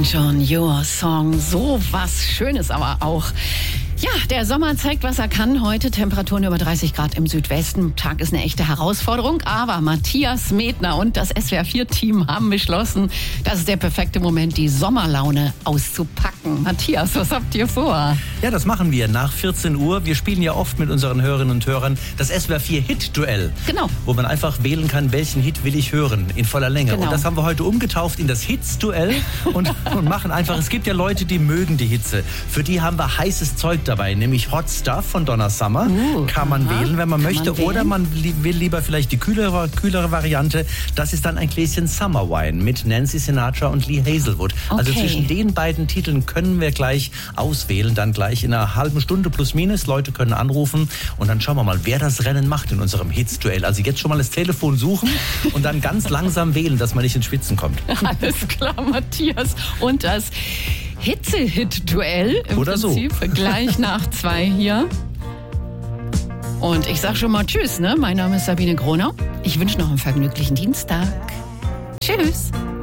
Elton John, Your Song. So was Schönes aber auch. Ja, der Sommer zeigt, was er kann. Heute Temperaturen über 30 Grad im Südwesten. Tag ist eine echte Herausforderung. Aber Matthias Medner und das SWR4-Team haben beschlossen, das ist der perfekte Moment, die Sommerlaune auszupacken. Matthias, was habt ihr vor? Ja, das machen wir nach 14 Uhr. Wir spielen ja oft mit unseren Hörerinnen und Hörern das SWR4-Hit-Duell. Genau. Wo man einfach wählen kann, welchen Hit will ich hören in voller Länge. Genau. Und das haben wir heute umgetauft in das Hits-Duell und machen einfach, es gibt ja Leute, die mögen die Hitze. Für die haben wir heißes Zeug dabei, nämlich Hot Stuff von Donna Summer. Kann man wählen, wenn man möchte. Oder man will lieber vielleicht die kühlere Variante. Das ist dann ein Gläschen Summer Wine mit Nancy Sinatra und Lee Hazelwood. Okay. Also zwischen den beiden Titeln können wir gleich auswählen, dann gleich in einer halben Stunde plus minus. Leute können anrufen und dann schauen wir mal, wer das Rennen macht in unserem Hits-Duell. Also jetzt schon mal das Telefon suchen und dann ganz langsam wählen, dass man nicht ins Schwitzen kommt. Alles klar, Matthias. Und das Hitze-Hit-Duell im Oder Prinzip so. gleich nach 2 hier. Und ich sag schon mal Tschüss, ne? Mein Name ist Sabine Gronau. Ich wünsche noch einen vergnüglichen Dienstag. Tschüss.